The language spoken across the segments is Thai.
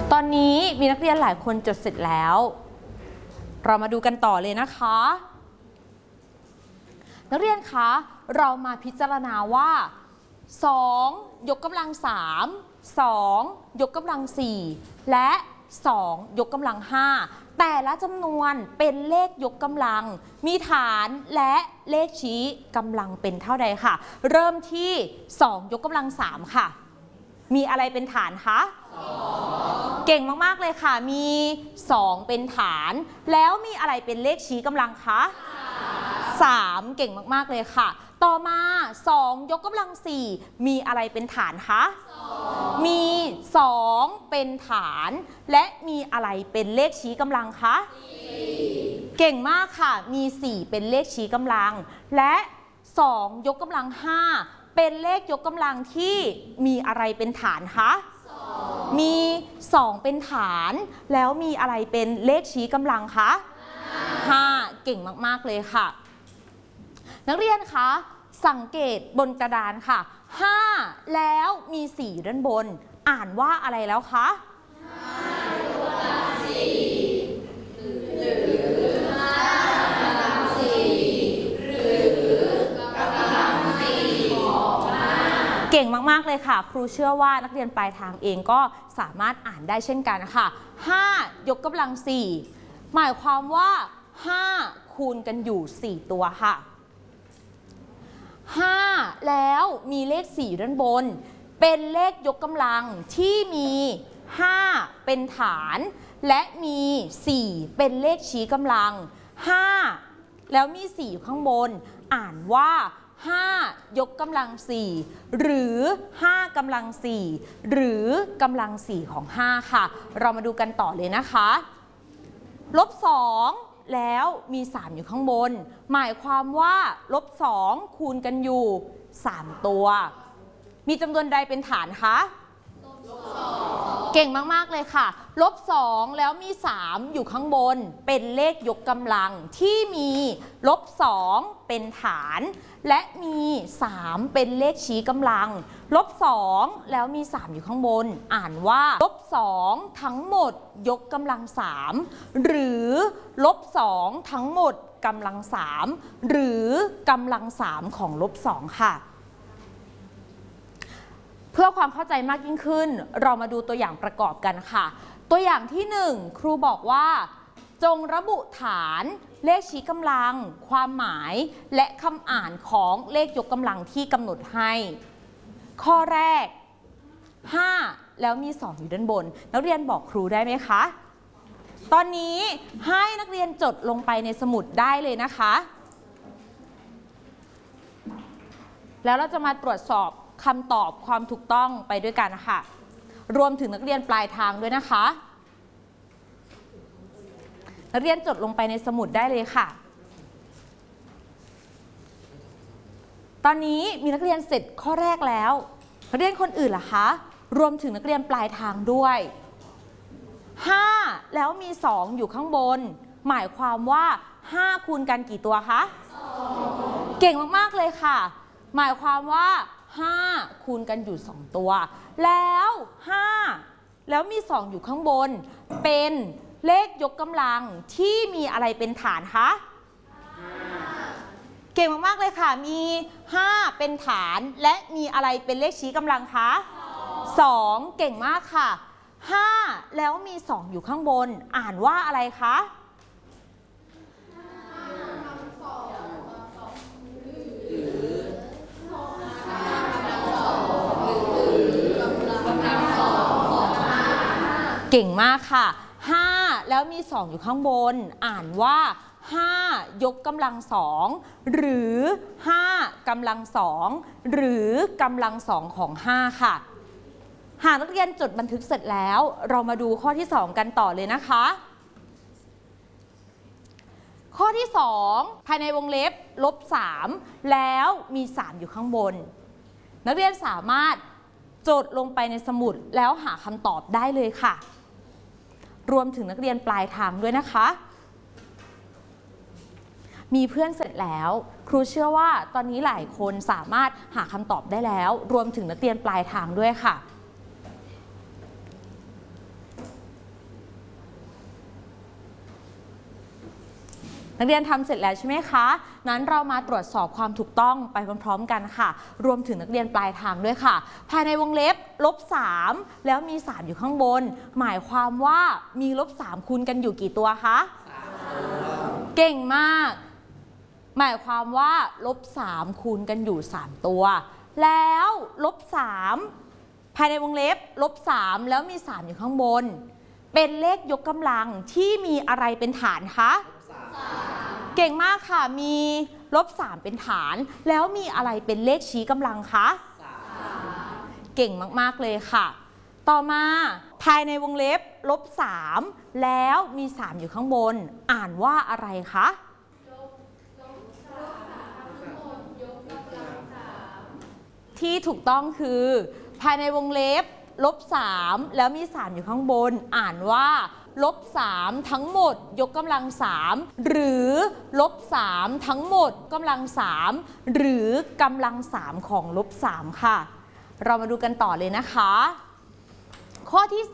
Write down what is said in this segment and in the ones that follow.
ตอนนี้มีนักเรียนหลายคนจดเสร็จแล้วเรามาดูกันต่อเลยนะคะนักเรียนคะเรามาพิจารณาว่า2ยกกำลัง3 2ยกกำลัง4และ2ยกกำลัง5แต่ละจำนวนเป็นเลขยกกำลังมีฐานและเลขชี้กำลังเป็นเท่าใดค่ะเริ่มที่2ยกกำลัง3ค่ะมีอะไรเป็นฐานคะเก่งมากๆเลยค่ะมี2เป็นฐานแล้วมีอะไรเป็นเลขชี้กำลังคะ3เก่งมากๆเลยค่ะต่อมา2ยกกำลัง4มีอะไรเป็นฐานคะมี2เป็นฐานและมีอะไรเป็นเลขชี้กำลังคะเก่งมากค่ะมี4เป็นเลขชี้กำลังและ2ยกกำลัง5เป็นเลขยกกำลังที่มีอะไรเป็นฐานคะมี2เป็นฐานแล้วมีอะไรเป็นเลขชี้กำลังคะ5เก่งมากๆเลยค่ะนักเรียนคะสังเกตบนกระดานค่ะ5แล้วมี4ด้านบนอ่านว่าอะไรแล้วคะเก่งมากๆเลยค่ะครูเชื่อว่านักเรียนปลายทางเองก็สามารถอ่านได้เช่นกันค่ะ5ยกกำลัง4หมายความว่า5คูณกันอยู่4ตัวค่ะ5แล้วมีเลข4ด้านบนเป็นเลขยกกำลังที่มี5เป็นฐานและมี4เป็นเลขชี้กำลัง5แล้วมี4อยู่ข้างบนอ่านว่า5ยกกำลัง4หรือ5กำลัง4หรือกำลัง4ของ5ค่ะเรามาดูกันต่อเลยนะคะลบ2แล้วมี3อยู่ข้างบนหมายความว่าลบ2คูณกันอยู่3ตัวมีจำนวนใดเป็นฐานคะเก่งมากๆเลยค่ะลบ2แล้วมี3อยู่ข้างบนเป็นเลขยกกำลังที่มีลบ2เป็นฐานและมี3เป็นเลขชี้กำลังลบ2แล้วมี3อยู่ข้างบนอ่านว่าลบ2ทั้งหมดยกกำลัง3หรือลบ2ทั้งหมดกำลัง3หรือกำลัง3ของลบ2ค่ะเพื่อความเข้าใจมากยิ่งขึ้นเรามาดูตัวอย่างประกอบกันค่ะตัวอย่างที่1ครูบอกว่าจงระบุฐานเลขชี้กำลังความหมายและคำอ่านของเลขยกกำลังที่กำหนดให้ข้อแรก5แล้วมี2อยู่ด้านบนนักเรียนบอกครูได้ไหมคะตอนนี้ให้นักเรียนจดลงไปในสมุดได้เลยนะคะแล้วเราจะมาตรวจสอบคำตอบความถูกต้องไปด้วยกันค่ะรวมถึงนักเรียนปลายทางด้วยนะคะนักเรียนจดลงไปในสมุดได้เลยค่ะตอนนี้มีนักเรียนเสร็จข้อแรกแล้วนักเรียนคนอื่นล่ะคะรวมถึงนักเรียนปลายทางด้วย5แล้วมี2อยู่ข้างบนหมายความว่า5คูณกันกี่ตัวคะ2เก่งมากๆเลยค่ะหมายความว่า5คูณกันอยู่2ตัวแล้ว5แล้วมี2อยู่ข้างบนเป็นเลขยกกำลังที่มีอะไรเป็นฐานคะเก่งมากๆเลยค่ะมี5เป็นฐานและมีอะไรเป็นเลขชี้กำลังคะ2เก่งมากค่ะ5แล้วมี2อยู่ข้างบนอ่านว่าอะไรคะเก่งมากค่ะ5แล้วมี2อยู่ข้างบนอ่านว่า5ยกกำลัง2หรือ5กำลัง2หรือกำลัง2ของ5ค่ะหากนักเรียนจดบันทึกเสร็จแล้วเรามาดูข้อที่2กันต่อเลยนะคะข้อที่2ภายในวงเล็บลบ3แล้วมี3อยู่ข้างบนนักเรียนสามารถจดลงไปในสมุดแล้วหาคำตอบได้เลยค่ะรวมถึงนักเรียนปลายทางด้วยนะคะมีเพื่อนเสร็จแล้วครูเชื่อว่าตอนนี้หลายคนสามารถหาคำตอบได้แล้วรวมถึงนักเรียนปลายทางด้วยค่ะนักเรียนทำเสร็จแล้วใช่ไหมคะนั้นเรามาตรวจสอบความถูกต้องไปพร้อมๆกันค่ะรวมถึงนักเรียนปลายทางด้วยค่ะภายในวงเล็บ-3แล้วมี3อยู่ข้างบนหมายความว่ามี-3คูณกันอยู่กี่ตัวคะเก่งมากหมายความว่า-3คูณกันอยู่3ตัวแล้ว-3ภายในวงเล็บ-3แล้วมี3อยู่ข้างบนเป็นเลขยกกำลังที่มีอะไรเป็นฐานคะเก่งมากค่ะมี-3เป็นฐานแล้วมีอะไรเป็นเลขชี้กำลังคะเก่งมากๆเลยค่ะต่อมาภายในวงเล็บ-3แล้วมี3อยู่ข้างบนอ่านว่าอะไรคะที่ถูกต้องคือภายในวงเล็บ-3แล้วมี3อยู่ข้างบนอ่านว่า-3ทั้งหมดยกกำลัง3หรือ-3ทั้งหมดกำลัง3หรือกำลัง3ของ-3ค่ะเรามาดูกันต่อเลยนะคะข้อที่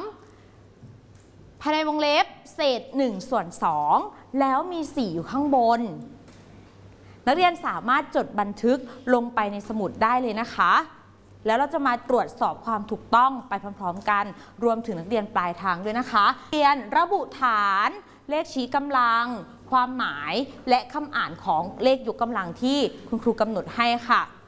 3ภายในวงเล็บเศษ1/2แล้วมี4อยู่ข้างบนนักเรียนสามารถจดบันทึกลงไปในสมุดได้เลยนะคะแล้วเราจะมาตรวจสอบความถูกต้องไปพร้อมๆกันรวมถึงนักเรียนปลายทางด้วยนะคะเรียนระบุฐานเลขชี้กำลังความหมายและคำอ่านของเลขยกกำลังที่คุณครูกำหนดให้ค่ะ